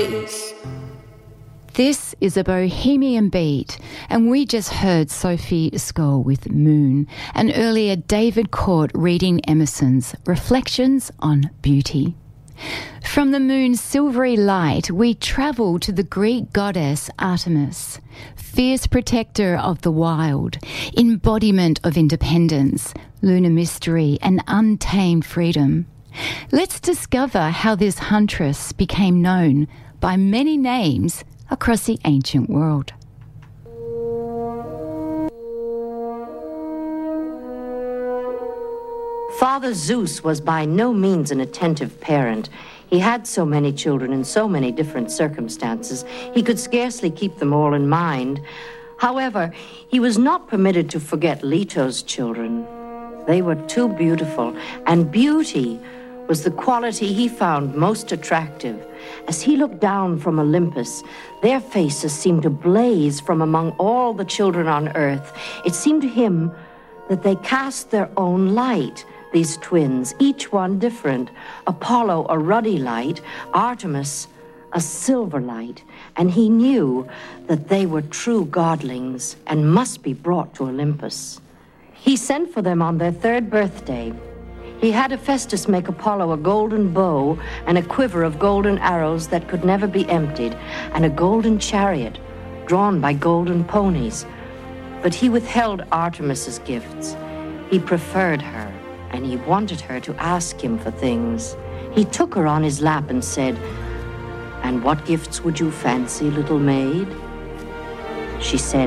ways. This is a Bohemian Beat, and we just heard Sophie Scholl with Moon, and earlier David Court reading Emerson's Reflections on Beauty. From the moon's silvery light, we travel to the Greek goddess Artemis, fierce protector of the wild, embodiment of independence, lunar mystery, and untamed freedom. Let's discover how this huntress became known by many names across the ancient world. Father Zeus was by no means an attentive parent. He had so many children in so many different circumstances, he could scarcely keep them all in mind. However, he was not permitted to forget Leto's children. They were too beautiful, and beauty was the quality he found most attractive. As he looked down from Olympus, their faces seemed to blaze from among all the children on earth. It seemed to him that they cast their own light, these twins, each one different. Apollo, a ruddy light, Artemis, a silver light, and he knew that they were true godlings and must be brought to Olympus. He sent for them on their third birthday. He had Hephaestus make Apollo a golden bow and a quiver of golden arrows that could never be emptied, and a golden chariot drawn by golden ponies. But he withheld Artemis's gifts. He preferred her, and he wanted her to ask him for things. He took her on his lap and said, "And what gifts would you fancy, little maid?" She said,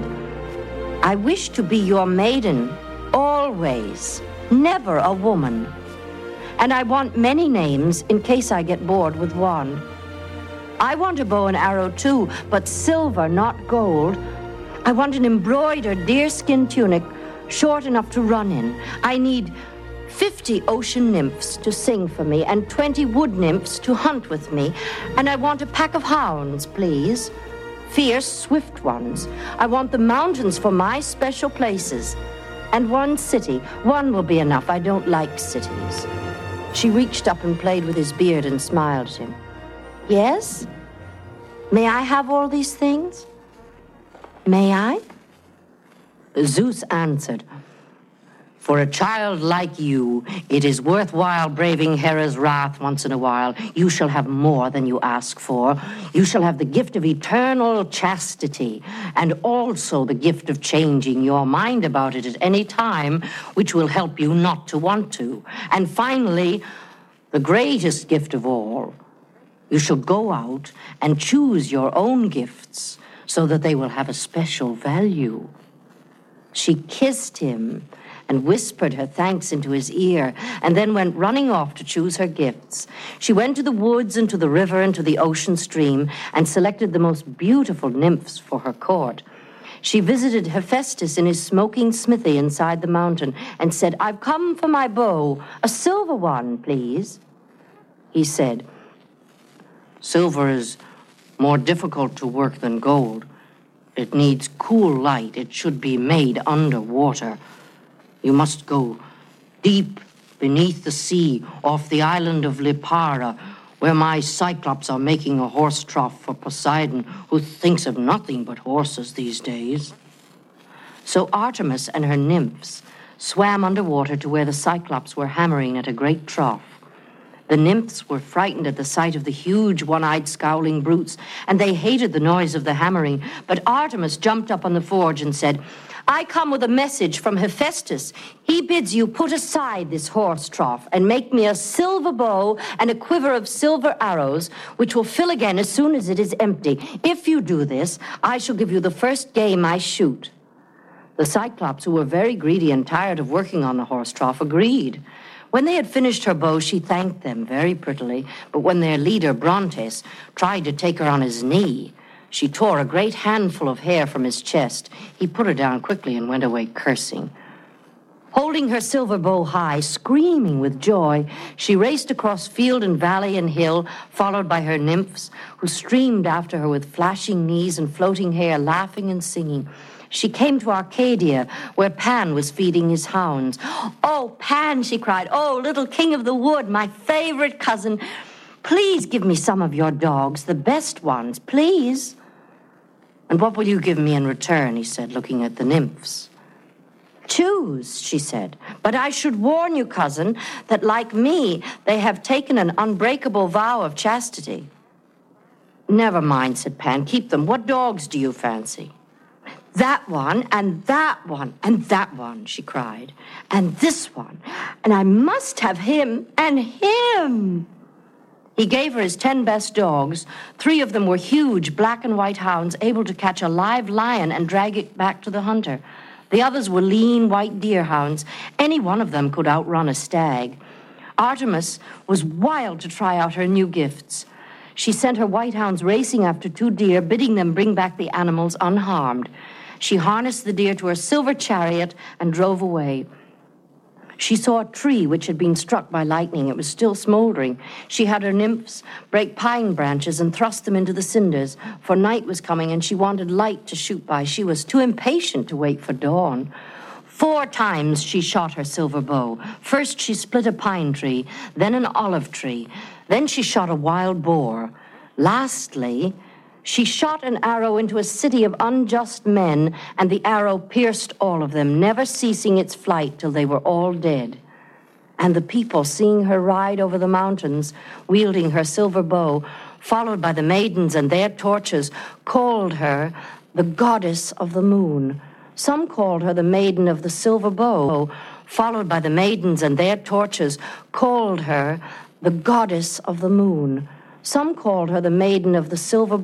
"I wish to be your maiden, always, never a woman. And I want many names in case I get bored with one. I want a bow and arrow too, but silver, not gold. I want an embroidered deerskin tunic short enough to run in. I need 50 ocean nymphs to sing for me and 20 wood nymphs to hunt with me. And I want a pack of hounds, please. Fierce, swift ones. I want the mountains for my special places. And one city. One will be enough. I don't like cities." She reached up and played with his beard and smiled at him. "Yes? May I have all these things? May I?" Zeus answered, "For a child like you, it is worthwhile braving Hera's wrath once in a while. You shall have more than you ask for. You shall have the gift of eternal chastity, and also the gift of changing your mind about it at any time, which will help you not to want to. And finally, the greatest gift of all, you shall go out and choose your own gifts so that they will have a special value." She kissed him and whispered her thanks into his ear, and then went running off to choose her gifts. She went to the woods and to the river and to the ocean stream, and selected the most beautiful nymphs for her court. She visited Hephaestus in his smoking smithy inside the mountain, and said, "I've come for my bow, a silver one, please." He said, "Silver is more difficult to work than gold. It needs cool light. It should be made under water. You must go deep beneath the sea off the island of Lipara, where my Cyclops are making a horse trough for Poseidon, who thinks of nothing but horses these days." So Artemis and her nymphs swam underwater to where the Cyclops were hammering at a great trough. The nymphs were frightened at the sight of the huge, one-eyed, scowling brutes, and they hated the noise of the hammering. But Artemis jumped up on the forge and said, "I come with a message from Hephaestus. He bids you put aside this horse trough and make me a silver bow and a quiver of silver arrows, which will fill again as soon as it is empty. If you do this, I shall give you the first game I shoot." The Cyclops, who were very greedy and tired of working on the horse trough, agreed. When they had finished her bow, she thanked them very prettily, but when their leader, Brontes, tried to take her on his knee, she tore a great handful of hair from his chest. He put her down quickly and went away cursing. Holding her silver bow high, screaming with joy, she raced across field and valley and hill, followed by her nymphs, who streamed after her with flashing knees and floating hair, laughing and singing. She came to Arcadia, where Pan was feeding his hounds. "Oh, Pan," she cried, "oh, little king of the wood, my favorite cousin, Please give me some of your dogs, the best ones, please. And what will you give me in return, he said, looking at the nymphs. Choose, she said, but I should warn you, cousin, that like me, they have taken an unbreakable vow of chastity. Never mind, said Pan, keep them. What dogs do you fancy? That one, and that one, and that one, she cried, and this one, and I must have him and him. He gave her his 10 best dogs. 3 of them were huge black and white hounds, able to catch a live lion and drag it back to the hunter. The others were lean white deer hounds. Any one of them could outrun a stag. Artemis was wild to try out her new gifts. She sent her white hounds racing after 2 deer, bidding them bring back the animals unharmed. She harnessed the deer to her silver chariot and drove away. She saw a tree which had been struck by lightning. It was still smoldering. She had her nymphs break pine branches and thrust them into the cinders, for night was coming and she wanted light to shoot by. She was too impatient to wait for dawn. 4 times she shot her silver bow. First she split a pine tree, then an olive tree. Then she shot a wild boar. Lastly, she shot an arrow into a city of unjust men, and the arrow pierced all of them, never ceasing its flight till they were all dead. And the people, seeing her ride over the mountains, wielding her silver bow, followed by the maidens and their torches, called her the goddess of the moon. Some called her the maiden of the silver bow, followed by the maidens and their torches, called her the goddess of the moon. Some called her the maiden of the silver